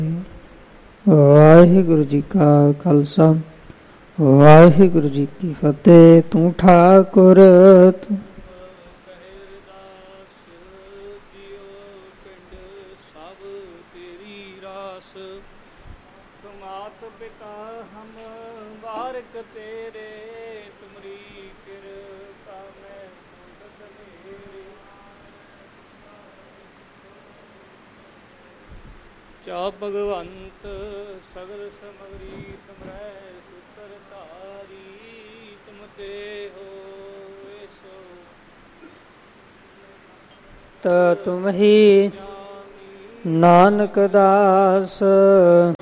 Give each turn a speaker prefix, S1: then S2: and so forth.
S1: ਵਾਹਿਗੁਰੂ ਜੀ ਕਾ ਖਾਲਸਾ ਵਾਹਿਗੁਰੂ ਜੀ ਕੀ ਫਤਿਹ। ਤੂੰ ਠਾਕੁਰ
S2: ਚਾ ਭਗਵੰਤ ਸਗਲ ਸਮਗਰੀ ਤੁਮਰੈ ਸੂਤਰ ਧਾਰੀ ਤੁਮ ਤੇ ਹੋਏ ਸੋ
S1: ਤ ਤੁਮ ਹੀ ਨਾਨਕ ਦਾਸ